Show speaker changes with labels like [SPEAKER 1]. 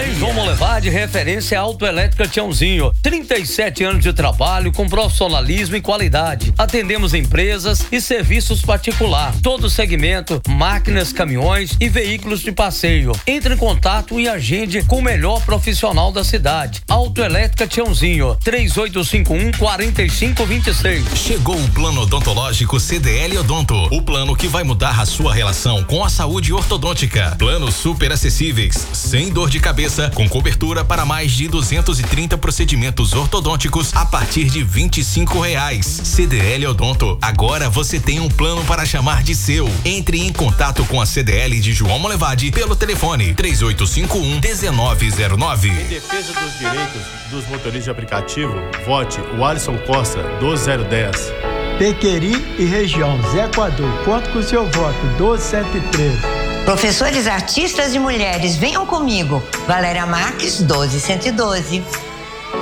[SPEAKER 1] Em João Molevade, referência autoelétrica Tiãozinho. 37 anos de trabalho com profissionalismo e qualidade. Atendemos empresas e serviços particulares. Todo segmento, máquinas, caminhões e veículos de passeio. Entre em contato e agende com o melhor profissional da cidade. Autoelétrica Tiãozinho. 3851-4526.
[SPEAKER 2] Chegou o plano odontológico CDL Odonto. O plano que vai mudar a sua relação com a saúde ortodôntica. Planos super acessíveis, sem dor de cabeça, com cobertura para mais de 230 procedimentos ortodônticos a partir de R$25. CDL Odonto. Agora você tem um plano para chamar de seu. Entre em contato com a CDL de João Molevade pelo telefone 3851-1909.
[SPEAKER 3] Em defesa dos direitos dos motoristas de aplicativo, vote o Alisson Costa 12010.
[SPEAKER 4] Pequeri e região, Zé Coador, conto com o seu voto, 12113.
[SPEAKER 5] Professores artistas e mulheres, venham comigo. Valéria Marques, 12112.